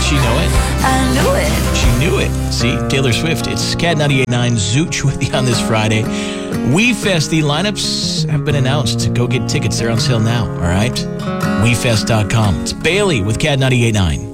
she know it? I knew it. She knew it. See, Taylor Swift. It's Cat 98.9 Zooch with you on this Friday. WeFest, the lineups have been announced. Go get tickets. They're on sale now, all right? WeFest.com. It's Bailey with Cat 98.9.